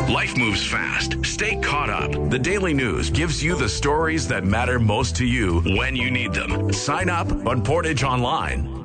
Life moves fast. Stay caught up. The Daily News gives you the stories that matter most to you when you need them. Sign up on Portage Online.